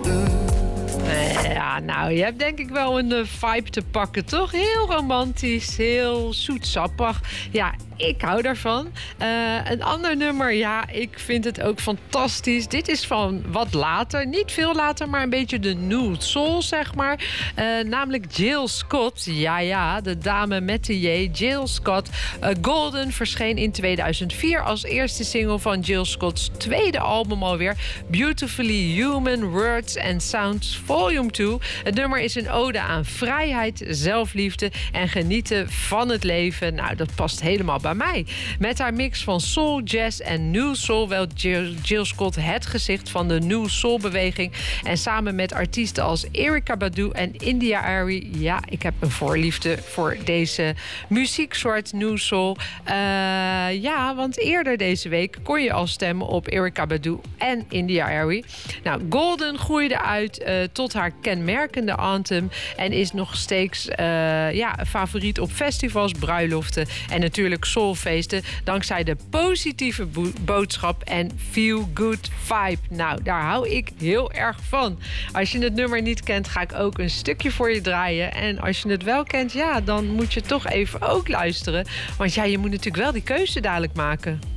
Ja, nou, je hebt denk ik wel een vibe te pakken, toch? Heel romantisch, heel zoetsappig. Ja, ik hou daarvan. Een ander nummer, ja, ik vind het ook fantastisch. Dit is van wat later, niet veel later, maar een beetje de new soul, zeg maar. Namelijk Jill Scott. Ja, de dame met de J, Jill Scott. Golden verscheen in 2004 als eerste single van Jill Scott's tweede album alweer. Beautifully Human Words and Sounds Volume 2. Het nummer is een ode aan vrijheid, zelfliefde en genieten van het leven. Nou, dat past helemaal bij mij. Met haar mix van soul, jazz en new soul wel Jill Scott het gezicht van de new soul beweging. En samen met artiesten als Erykah Badu en India Arie. Ja, ik heb een voorliefde voor deze muzieksoort new soul. Ja, want eerder deze week kon je al stemmen op Erykah Badu en India Arie. Nou, Golden groeide uit tot haar kenmerkende anthem en is nog steeds een favoriet op festivals, bruiloften en natuurlijk soulfeesten, dankzij de positieve boodschap en feel-good vibe. Nou, daar hou ik heel erg van. Als je het nummer niet kent, ga ik ook een stukje voor je draaien. En als je het wel kent, ja, dan moet je toch even ook luisteren. Want ja, je moet natuurlijk wel die keuze dadelijk maken.